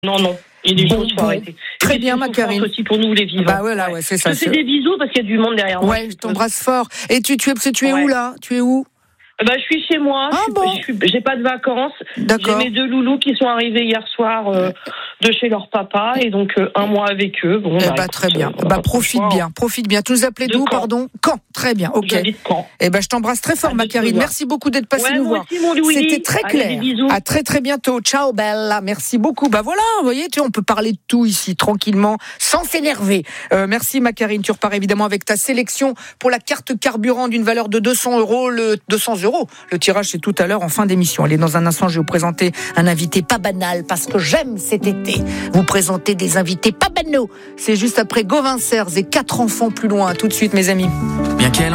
Non, non. Et les choses faut arrêter. Très bien, ma Karine. Aussi pour nous les vivants. Bah voilà, ouais, c'est ça. Je te fais des bisous parce qu'il y a du monde derrière moi. Ouais, je t'embrasse fort. Et tu es où là ? Tu es où ? Je suis chez moi. J'ai pas de vacances. D'accord. J'ai mes 2 loulous qui sont arrivés hier soir de chez leur papa et donc un mois avec eux. Bon, très bien. Profite bien. Tu nous appelais d'où, pardon ? Caen. Très bien. Ok. Caen. Je t'embrasse très fort, ma Karine. Merci beaucoup d'être passée nous voir. C'était très clair. À très très bientôt. Ciao, Bella. Merci beaucoup. Voilà, vous voyez, on peut parler de tout ici tranquillement, sans s'énerver. Merci, ma Karine. Tu repars évidemment avec ta sélection pour la carte carburant d'une valeur de 200 €. Le tirage, c'est tout à l'heure en fin d'émission. Allez, dans un instant, je vais vous présenter un invité pas banal parce que j'aime cet été vous présenter des invités pas banaux. C'est juste après Gauvin Serres et 4 enfants plus loin. Tout de suite, mes amis. Bien qu'elle